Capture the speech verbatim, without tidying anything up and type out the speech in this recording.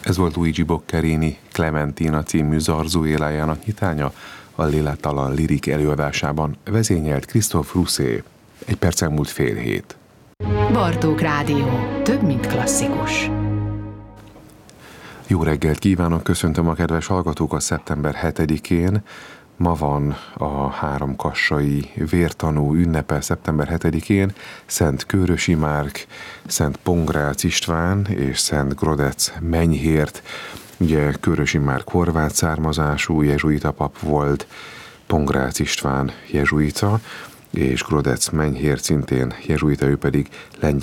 Ez volt Luigi Boccherini Clementina című zarzuélájának nyitánya, a Lélektelen Lirik előadásában vezényelt Christophe Rousset. Egy percen múlt fél hét. Bartók Rádió. Több, mint klasszikus. Jó reggelt kívánok, köszöntöm a kedves hallgatókat szeptember hetedikén. Ma van a háromkassai vértanú ünnepe szeptember hetedikén. Szent Kőrösi Márk, Szent Pongrác István és Szent Grodec Menyhért. Ugye Kőrösi Márk horvát származású jezsuita pap volt, Pongrác István jezsuita, és Grodec Menyhért szintén jezsuita, ő pedig lengyel